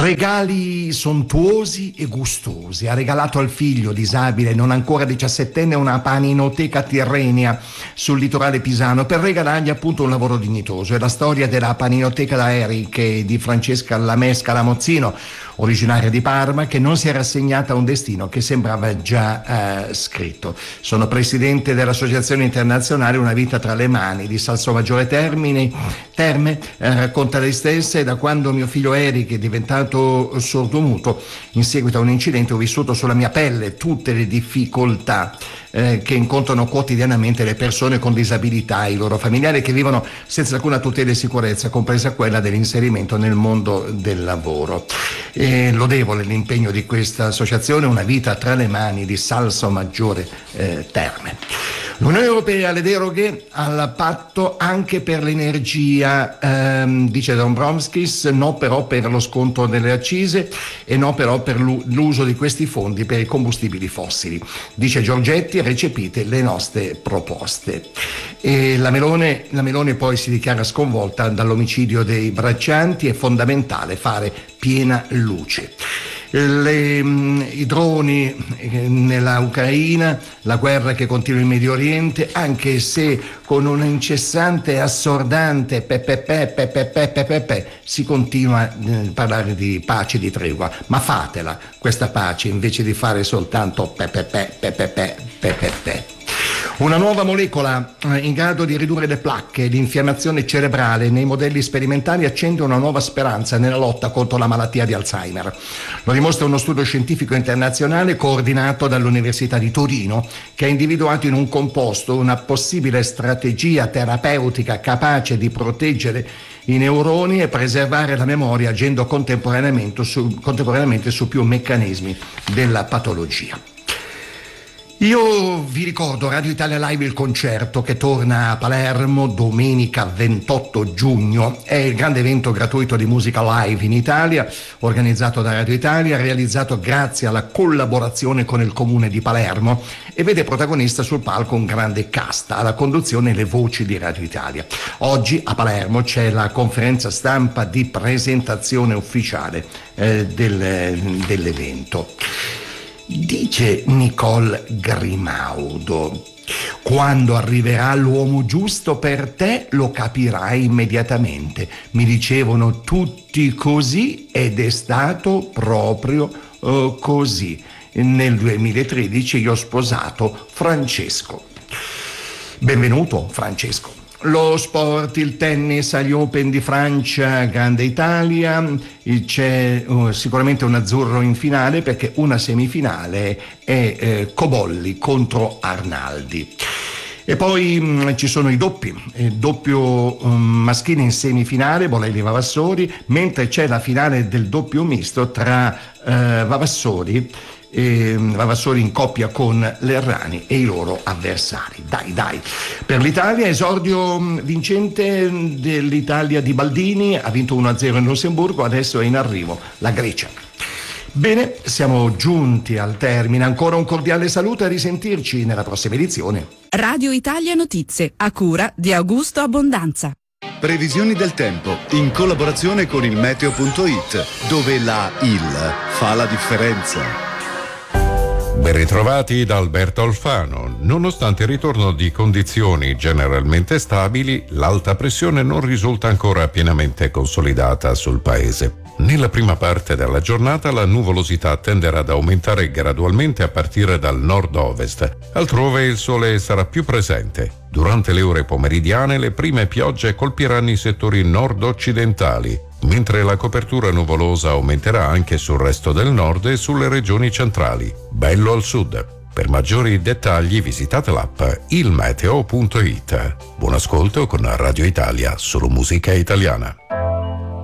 Regali sontuosi e gustosi. Ha regalato al figlio disabile, non ancora 17enne, una paninoteca tirrenia sul litorale pisano per regalargli appunto un lavoro dignitoso. È la storia della paninoteca da Eric e di Francesca Lamesca Lamozzino, originaria di Parma, che non si è rassegnata a un destino che sembrava già scritto. Sono presidente dell'Associazione Internazionale Una Vita tra le Mani di Salsomaggiore Terme. Racconta lei stessa: e da quando mio figlio Eric è diventato sordomuto in seguito a un incidente ho vissuto sulla mia pelle tutte le difficoltà che incontrano quotidianamente le persone con disabilità e i loro familiari, che vivono senza alcuna tutela e sicurezza, compresa quella dell'inserimento nel mondo del lavoro. Lodevole l'impegno di questa associazione Una Vita tra le Mani di Salsomaggiore Terme. L'Unione Europea le deroghe al patto anche per l'energia, dice Dombrovskis, no però per lo sconto delle accise e no però per l'uso di questi fondi per i combustibili fossili. Dice Giorgetti: recepite le nostre proposte. E la Meloni poi si dichiara sconvolta dall'omicidio dei braccianti. È fondamentale fare piena luce. I droni nella Ucraina, la guerra che continua in Medio Oriente, anche se con un incessante e assordante si continua a parlare di pace e di tregua, ma fatela questa pace invece di fare soltanto Una nuova molecola in grado di ridurre le placche e l'infiammazione cerebrale nei modelli sperimentali accende una nuova speranza nella lotta contro la malattia di Alzheimer. Lo dimostra uno studio scientifico internazionale coordinato dall'Università di Torino, che ha individuato in un composto una possibile strategia terapeutica capace di proteggere i neuroni e preservare la memoria, agendo contemporaneamente su più meccanismi della patologia. Io vi ricordo Radio Italia Live, il concerto che torna a Palermo domenica 28 giugno. È il grande evento gratuito di musica live in Italia, organizzato da Radio Italia, realizzato grazie alla collaborazione con il Comune di Palermo, e vede protagonista sul palco un grande cast, alla conduzione le voci di Radio Italia. Oggi a Palermo c'è la conferenza stampa di presentazione ufficiale dell'evento. Dice Nicole Grimaudo: quando arriverà l'uomo giusto per te lo capirai immediatamente. Mi dicevano tutti così ed è stato proprio così. Nel 2013 io ho sposato Francesco. Benvenuto Francesco. Lo sport, il tennis agli Open di Francia, Grande Italia, c'è sicuramente un azzurro in finale, perché una semifinale è Cobolli contro Arnaldi. E poi ci sono i doppi, il doppio maschile in semifinale, Bolelli Vavassori, mentre c'è la finale del doppio misto tra Vavassori in coppia con Lerrani e i loro avversari. Dai. Per l'Italia, esordio vincente dell'Italia di Baldini, ha vinto 1-0 in Lussemburgo, adesso è in arrivo la Grecia. Bene, siamo giunti al termine. Ancora un cordiale saluto e a risentirci nella prossima edizione. Radio Italia Notizie, a cura di Augusto Abbondanza. Previsioni del tempo in collaborazione con il meteo.it, dove la IL fa la differenza. Ben ritrovati da Alberto Alfano. Nonostante il ritorno di condizioni generalmente stabili, l'alta pressione non risulta ancora pienamente consolidata sul paese. Nella prima parte della giornata la nuvolosità tenderà ad aumentare gradualmente a partire dal nord-ovest. Altrove il sole sarà più presente. Durante le ore pomeridiane le prime piogge colpiranno i settori nord-occidentali, mentre la copertura nuvolosa aumenterà anche sul resto del nord e sulle regioni centrali. Bello al sud. Per maggiori dettagli visitate l'app ilmeteo.it. Buon ascolto con Radio Italia, solo musica italiana.